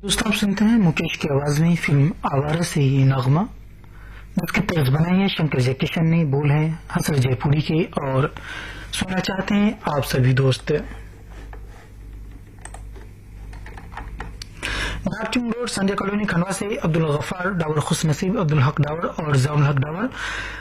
दोस्तों, आप सुनते हैं मुकेश की आवाज में फिल्म आवारा से ये नगमा, जिसकी तर्ज बनाई है शंकर जयकिशन ने, बोल है हसर जयपुरी के, और सुनना चाहते हैं आप सभी दोस्त। नागचुंग रोड, संजय कॉलोनी, खंडवा से अब्दुल गफ्फार डावर, खुश नसीब, अब्दुल हक डावर और जौल हक डावर